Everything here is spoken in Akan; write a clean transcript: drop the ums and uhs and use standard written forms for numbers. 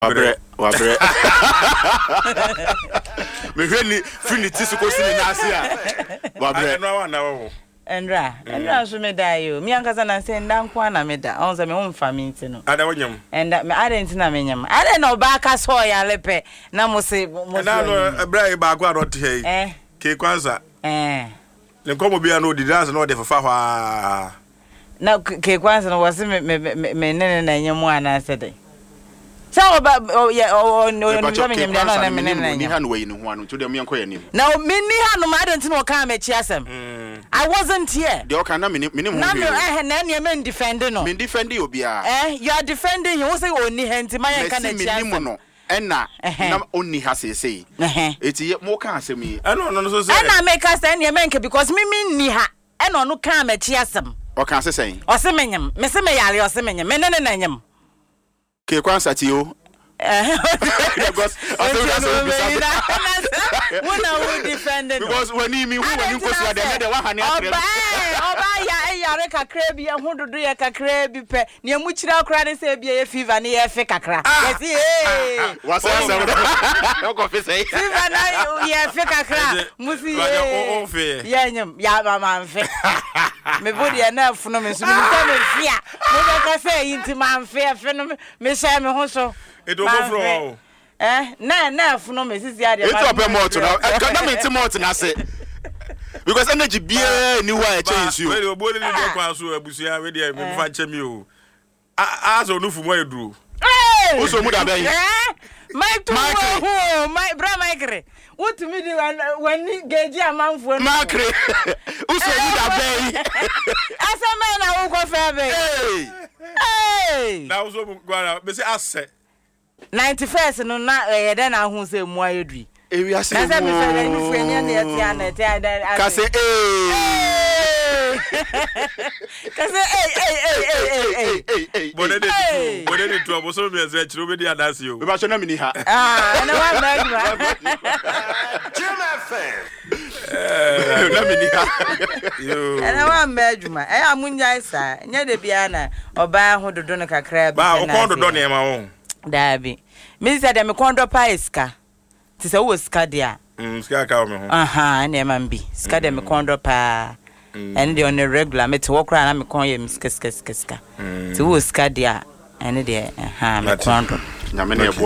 wabre me hwani finity so kosi ni nase a wabre no wa na wo Endra so me da yo mi ankaza na se ndankwa na me da onza me humfa mi nti no ada wonyam enda me ada nti na me nyam ada na oba aka so ya lepe na mo se na no bra ba agwa rot hey ke kwanza le komo bia no di dance no de fafa hwa na ke kwanza no wase me nene na nyam ana se de sa oba no me nyam na me nene ni ha no wayi no ho anu to de me yanko ya nim na me ni ha no ma ada nti no ka me chi asem I wasn't here. The okay na me nim na na me defend no. Me defend obia. You are defending you say oni henti ma yan kan na chia. Me no. Enna na oni ha say. Eti mo kan asem yi. No so say. Enna make us na me nke because me ni ha. Enna no kan ma chia asem. O kan say say. O se menyam. Me se me yare o se menyam. Me ne na nyam. Ke kwansa ti o. Because when you mean when you go to the one oba ya kakra bi ahododo ya kakra bi pe ne mu kira kra ne se bia ye fever ne ye fe kakra yes what's that no confess fever na ye fe kakra musi ye ye nyam ya mama fe me body na funo me so me me fia me ka say yinti man fe no me say me ho so edo bofro na funo me sisi ade it's up mouth na na me mouth na say because energy bia ni wa e change you we obo ni do kwa so abusia we dey me fa nche mi o aso no fu mo eduro o so mu da ben my to ho my bra Mike what me do when geji amanfo no Makre o so mu da ben asa me na wo ko fe be hey na wo so gwara be say ase 91st no na yede na hu se mu ayedui ewi ase na se me fe ni fu enya na etia na etia ka se kase bonede tu aboso mi eze chiro be di adase o we ba so na mini ha na wa magma Jim FM na mini ha yo na wa magma amunya isa nya de bia na oba hododo no kakra ba o kondo do ne ma wo dabi me say dem kondo pa iska ti se wo ska dia ska ka o me ho na ma mbi ska dem kondo pa and the on a regular me to walk around me kon yem ska ti wo ska dia and the me kondo na me na